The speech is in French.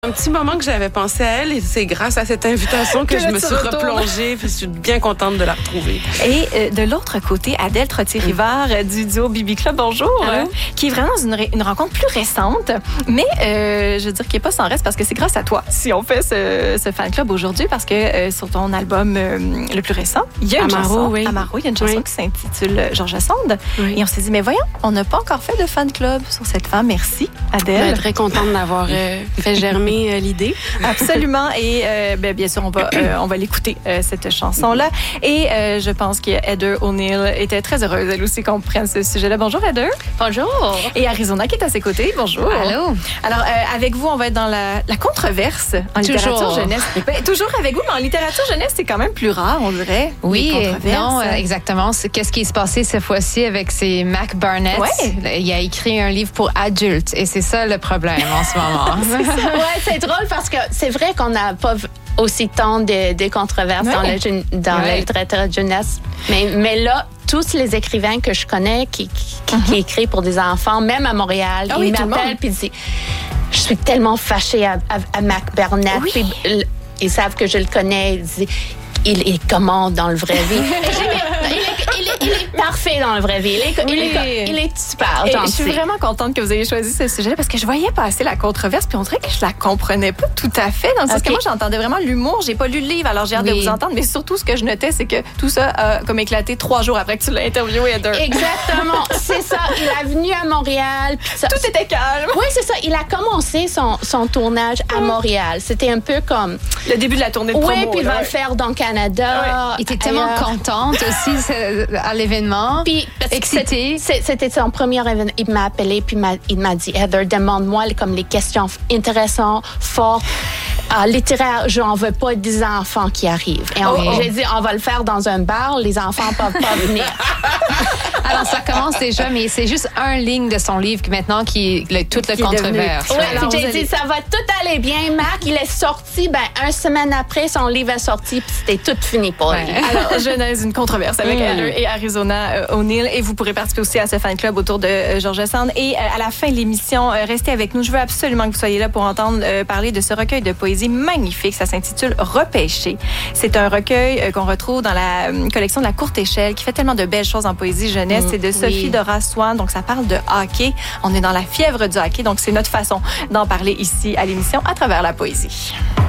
Un petit moment que j'avais pensé à elle et c'est grâce à cette invitation que je me suis replongée puis je suis bien contente de la retrouver. Et de l'autre côté, Adèle Trottier-Rivard du duo Bibi Club, bonjour, qui est vraiment dans une rencontre plus récente, mais je veux dire qui n'est pas sans reste parce que c'est grâce à toi si on fait ce fan club aujourd'hui parce que sur ton album le plus récent, il y a une chanson, Amaro, il y a une chanson qui s'intitule Georges Sand et on s'est dit mais voyons, on n'a pas encore fait de fan club sur cette femme, merci Adèle. Je suis très contente d'avoir fait germer l'idée. Absolument. Et bien sûr, on va l'écouter, cette chanson-là. Et je pense que Heather O'Neill était très heureuse, elle aussi, qu'on prenne ce sujet-là. Bonjour, Heather. Bonjour. Et Arizona qui est à ses côtés. Bonjour. Allô. Alors, avec vous, on va être dans la controverse en littérature jeunesse. Toujours avec vous, mais en littérature jeunesse, c'est quand même plus rare, on dirait. Oui, non, exactement. Qu'est-ce qui se passé cette fois-ci avec ces Mac Barnett? Ouais. Il a écrit un livre pour adultes et c'est ça le problème en ce moment. C'est drôle parce que c'est vrai qu'on n'a pas aussi tant de controverses dans la littérature de jeunesse. Mais là, tous les écrivains que je connais qui écrivent pour des enfants, même à Montréal, ils m'appellent et disent « Je suis tellement fâchée à Mac Barnett. Oui. » Puis ils savent que je le connais. Ils disent « Il est comment dans le vrai vie? » Il est parfait dans le vrai vie. Il est super gentil. Je suis vraiment contente que vous ayez choisi ce sujet-là parce que je voyais passer la controverse puis on dirait que je la comprenais pas tout à fait. Dans le sens que moi, j'entendais vraiment l'humour. J'ai pas lu le livre, alors j'ai hâte de vous entendre. Mais surtout, ce que je notais, c'est que tout ça a comme éclaté 3 jours après que tu l'as interviewé, Heather. Exactement. C'est ça. Il est venu à Montréal. Tout était calme. Oui, c'est ça. Il a commencé son tournage à Montréal. C'était un peu comme... le début de la tournée de promo. Oui, puis il va le faire dans le Canada. Il était tellement contente aussi à l'événement. Puis, excitée. C'était son premier événement. Il m'a appelé puis il m'a dit, Heather, demande-moi comme les questions intéressantes, fortes, littéraires. Je n'en veux pas des enfants qui arrivent. Et j'ai dit, on va le faire dans un bar. Les enfants ne peuvent pas venir. Alors, ça commence déjà, mais c'est juste un ligne de son livre maintenant qui est toute la controverse. Oui, j'ai dit, ça va tout aller bien. Marc, il est sorti, une semaine après, son livre est sorti, puis c'était tout fini pour lui. Alors, genèse une controverse avec Heather et Arizona O'Neill. Et vous pourrez participer aussi à ce fan club autour de Georges Sand. Et à la fin de l'émission, restez avec nous. Je veux absolument que vous soyez là pour entendre parler de ce recueil de poésie magnifique. Ça s'intitule Repêché. C'est un recueil qu'on retrouve dans la collection de la Courte Échelle qui fait tellement de belles choses en poésie jeunesse. C'est de Sophie Dora-Swann. Donc, ça parle de hockey. On est dans la fièvre du hockey. Donc, c'est notre façon d'en parler ici à l'émission à travers la poésie.